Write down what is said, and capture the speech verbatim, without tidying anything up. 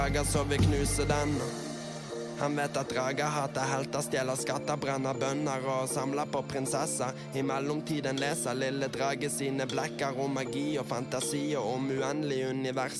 Drager så vi knuser den. Han vet at drager hater helter, stjeler skatter, brenner bønner og samler på prinsesser. I mellomtiden leser lille drage sine blekker om magi og fantasi og om uendelig univers.